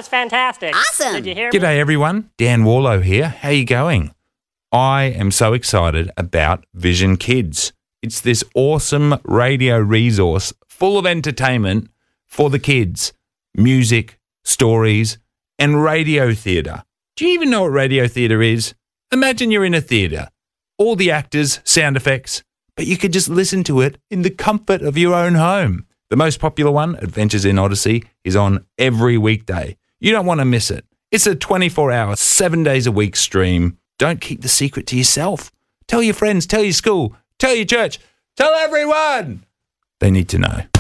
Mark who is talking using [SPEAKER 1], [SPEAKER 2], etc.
[SPEAKER 1] was fantastic.
[SPEAKER 2] Awesome.
[SPEAKER 1] Did you hear me?
[SPEAKER 3] G'day everyone, Dan Warlow here. How you going? I am so excited about Vision Kids. It's this awesome radio resource full of entertainment for the kids. Music, stories, and radio theatre. Do you even know what radio theatre is? Imagine you're in a theatre. All the actors, sound effects, but you could just listen to it in the comfort of your own home. The most popular one, Adventures in Odyssey, is on every weekday. You don't want to miss it. It's a 24-hour, 7 days a week stream. Don't keep the secret to yourself. Tell your friends, tell your school, tell your church, tell everyone. They need to know.